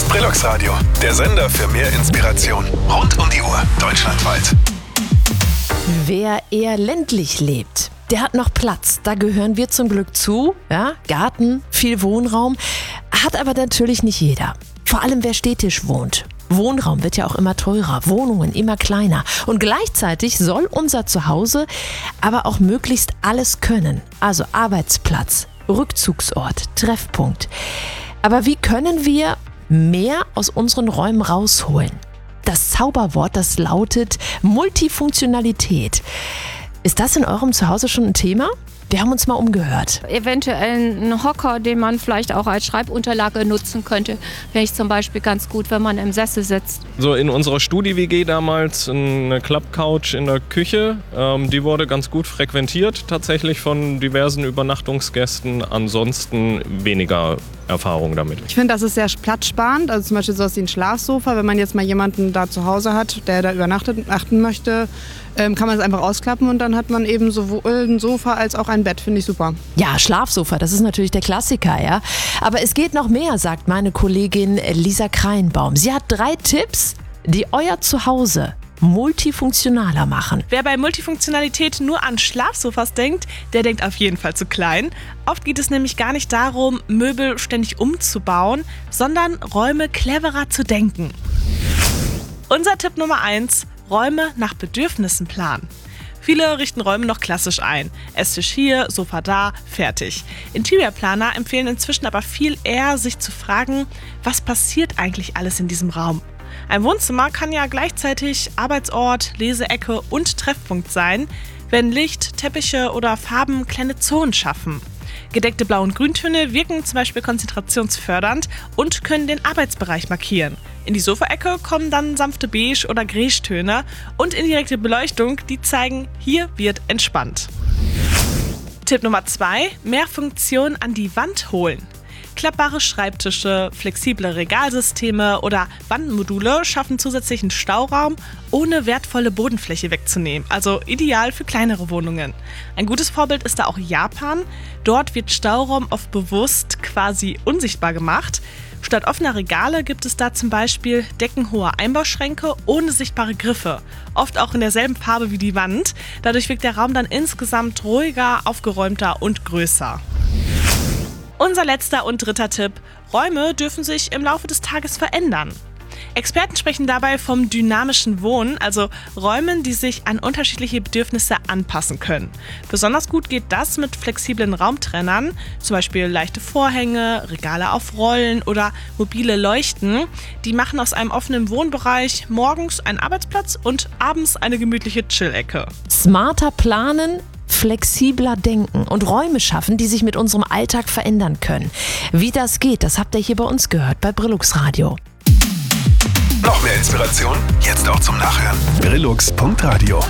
Brillux Radio, der Sender für mehr Inspiration. Rund um die Uhr, deutschlandweit. Wer eher ländlich lebt, der hat noch Platz. Da gehören wir zum Glück zu. Ja? Garten, viel Wohnraum. Hat aber natürlich nicht jeder. Vor allem wer städtisch wohnt. Wohnraum wird ja auch immer teurer, Wohnungen immer kleiner. Und gleichzeitig soll unser Zuhause aber auch möglichst alles können. Also Arbeitsplatz, Rückzugsort, Treffpunkt. Aber wie können wir mehr aus unseren Räumen rausholen? Das Zauberwort, das lautet Multifunktionalität. Ist das in eurem Zuhause schon ein Thema? Wir haben uns mal umgehört. Eventuell ein Hocker, den man vielleicht auch als Schreibunterlage nutzen könnte, wäre ich zum Beispiel ganz gut, wenn man im Sessel sitzt. So in unserer Studi-WG damals eine Klappcouch in der Küche. Die wurde ganz gut frequentiert, tatsächlich von diversen Übernachtungsgästen. Ansonsten weniger Erfahrung damit. Ich finde, das ist sehr platzsparend. Also zum Beispiel sowas wie ein Schlafsofa. Wenn man jetzt mal jemanden da zu Hause hat, der da übernachten möchte, kann man es einfach ausklappen und dann hat man eben sowohl ein Sofa als auch ein Bett. Finde ich super. Ja, Schlafsofa, das ist natürlich der Klassiker, ja. Aber es geht noch mehr, sagt meine Kollegin Lisa Kreinbaum. Sie hat 3 Tipps, die euer Zuhause multifunktionaler machen. Wer bei Multifunktionalität nur an Schlafsofas denkt, der denkt auf jeden Fall zu klein. Oft geht es nämlich gar nicht darum, Möbel ständig umzubauen, sondern Räume cleverer zu denken. Unser Tipp Nummer 1: Räume nach Bedürfnissen planen. Viele richten Räume noch klassisch ein. Esstisch hier, Sofa da, fertig. Interiorplaner empfehlen inzwischen aber viel eher, sich zu fragen, was passiert eigentlich alles in diesem Raum? Ein Wohnzimmer kann ja gleichzeitig Arbeitsort, Leseecke und Treffpunkt sein, wenn Licht, Teppiche oder Farben kleine Zonen schaffen. Gedeckte Blau- und Grüntöne wirken zum Beispiel konzentrationsfördernd und können den Arbeitsbereich markieren. In die Sofaecke kommen dann sanfte Beige- oder Gräschtöne und indirekte Beleuchtung, die zeigen, hier wird entspannt. Tipp Nummer 2: mehr Funktion an die Wand holen. Klappbare Schreibtische, flexible Regalsysteme oder Wandmodule schaffen zusätzlichen Stauraum, ohne wertvolle Bodenfläche wegzunehmen. Also ideal für kleinere Wohnungen. Ein gutes Vorbild ist da auch Japan. Dort wird Stauraum oft bewusst quasi unsichtbar gemacht. Statt offener Regale gibt es da zum Beispiel deckenhohe Einbauschränke ohne sichtbare Griffe. Oft auch in derselben Farbe wie die Wand. Dadurch wirkt der Raum dann insgesamt ruhiger, aufgeräumter und größer. Unser letzter und 3. Tipp: Räume dürfen sich im Laufe des Tages verändern. Experten sprechen dabei vom dynamischen Wohnen, also Räumen, die sich an unterschiedliche Bedürfnisse anpassen können. Besonders gut geht das mit flexiblen Raumtrennern, zum Beispiel leichte Vorhänge, Regale auf Rollen oder mobile Leuchten. Die machen aus einem offenen Wohnbereich morgens einen Arbeitsplatz und abends eine gemütliche Chill-Ecke. Smarter planen, flexibler denken und Räume schaffen, die sich mit unserem Alltag verändern können. Wie das geht, das habt ihr hier bei uns gehört, bei Brillux Radio. Noch mehr Inspiration? Jetzt auch zum Nachhören. Brillux.radio